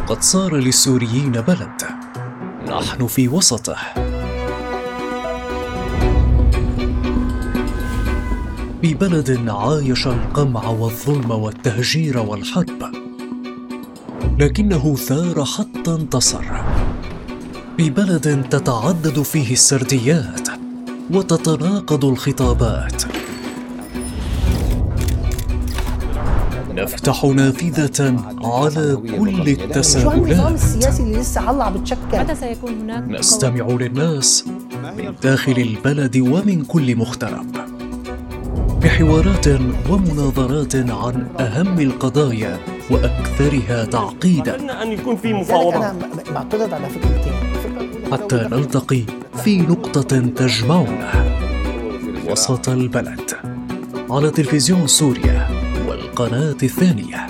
قد صار للسوريين بلد نحن في وسطه، ببلد عايش القمع والظلم والتهجير والحرب، لكنه ثار حتى انتصر، ببلد تتعدد فيه السرديات وتتناقض الخطابات. نفتح نافذة على كل التساؤلات. شو النظام السياسي اللي لسه عم بتشكل؟ متى سيكون هناك؟ نستمع للناس من داخل البلد ومن كل مغترب، بحوارات ومناظرات عن أهم القضايا وأكثرها تعقيداً. أن يكون في مفاوضات. أنا بعترض على فكرتين. حتى نلتقي في نقطة تجمعنا وسط البلد، على تلفزيون سوريا والقناة الثانية.